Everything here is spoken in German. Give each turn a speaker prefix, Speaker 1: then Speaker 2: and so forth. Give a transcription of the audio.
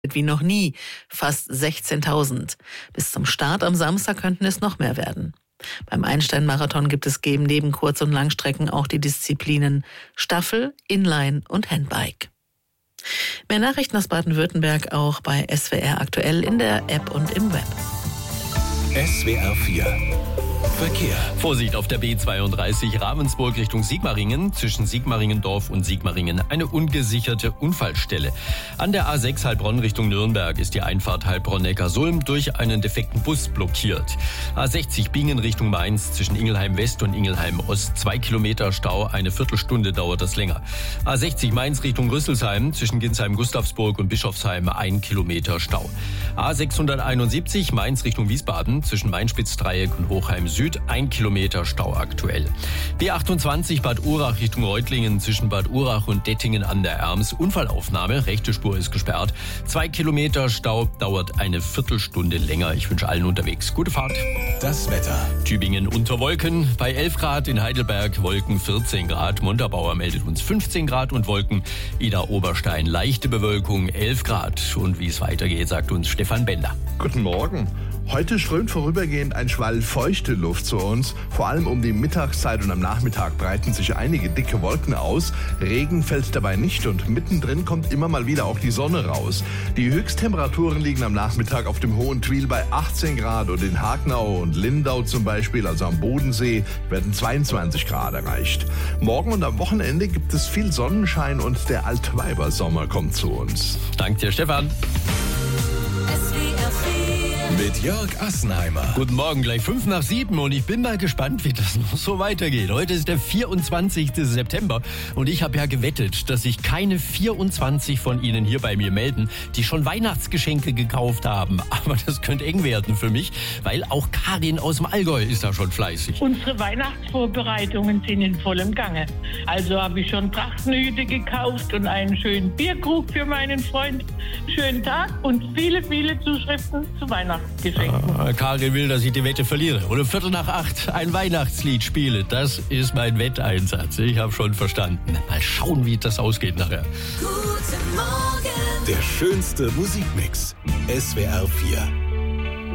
Speaker 1: wie noch nie, fast 16.000. Bis zum Start am Samstag könnten es noch mehr werden. Beim Einstein-Marathon gibt es neben Kurz- und Langstrecken auch die Disziplinen Staffel, Inline und Handbike. Mehr Nachrichten aus Baden-Württemberg auch bei SWR aktuell in der App und im Web.
Speaker 2: SWR 4 Verkehr.
Speaker 3: Vorsicht auf der B32 Ravensburg Richtung Sigmaringen. Zwischen Sigmaringendorf und Sigmaringen eine ungesicherte Unfallstelle. An der A6 Heilbronn Richtung Nürnberg ist die Einfahrt Heilbronn-Neckarsulm durch einen defekten Bus blockiert. A60 Bingen Richtung Mainz zwischen Ingelheim West und Ingelheim Ost 2 Kilometer Stau, eine Viertelstunde dauert das länger. A60 Mainz Richtung Rüsselsheim zwischen Ginsheim-Gustavsburg und Bischofsheim 1 Kilometer Stau. A671 Mainz Richtung Wiesbaden zwischen Main-Spitz-Dreieck und Hochheim Süd 1 Kilometer Stau aktuell. B28 Bad Urach Richtung Reutlingen zwischen Bad Urach und Dettingen an der Erms. Unfallaufnahme, rechte Spur ist gesperrt. 2 Kilometer Stau, dauert eine Viertelstunde länger. Ich wünsche allen unterwegs gute Fahrt.
Speaker 2: Das Wetter.
Speaker 3: Tübingen unter Wolken, bei 11 Grad, in Heidelberg Wolken 14 Grad. Montabaur meldet uns 15 Grad und Wolken. Ida Oberstein leichte Bewölkung 11 Grad. Und wie es weitergeht, sagt uns Stefan Bender.
Speaker 4: Guten Morgen. Heute strömt vorübergehend ein Schwall feuchte Luft zu uns. Vor allem um die Mittagszeit und am Nachmittag breiten sich einige dicke Wolken aus. Regen fällt dabei nicht und mittendrin kommt immer mal wieder auch die Sonne raus. Die Höchsttemperaturen liegen am Nachmittag auf dem Hohen Twil bei 18 Grad und in Hagenau und Lindau zum Beispiel, also am Bodensee, werden 22 Grad erreicht. Morgen und am Wochenende gibt es viel Sonnenschein und der Altweibersommer kommt zu uns.
Speaker 3: Danke dir, Stefan.
Speaker 2: Mit Jörg Assenheimer.
Speaker 3: Guten Morgen, gleich 6:55 und ich bin mal gespannt, wie das noch so weitergeht. Heute ist der 24. September und ich habe ja gewettet, dass sich keine 24 von Ihnen hier bei mir melden, die schon Weihnachtsgeschenke gekauft haben. Aber das könnte eng werden für mich, weil auch Karin aus dem Allgäu ist da schon fleißig.
Speaker 5: Unsere Weihnachtsvorbereitungen sind in vollem Gange. Also habe ich schon Trachtenhüte gekauft und einen schönen Bierkrug für meinen Freund. Schönen Tag und viele, viele Zuschriften zu Weihnachtsgeschenken.
Speaker 3: Karin will, dass ich die Wette verliere und um 7:45 ein Weihnachtslied spiele. Das ist mein Wetteinsatz. Ich habe schon verstanden. Mal schauen, wie das ausgeht nachher.
Speaker 2: Guten Morgen. Der schönste Musikmix. SWR 4.